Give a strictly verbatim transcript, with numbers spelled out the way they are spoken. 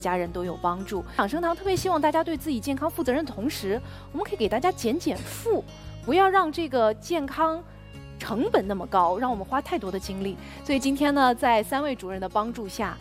家人都有帮助。养生堂特别希望大家对自己健康负责任的同时，我们可以给大家减减负，不要让这个健康成本那么高，让我们花太多的精力。所以今天呢，在三位主任的帮助下，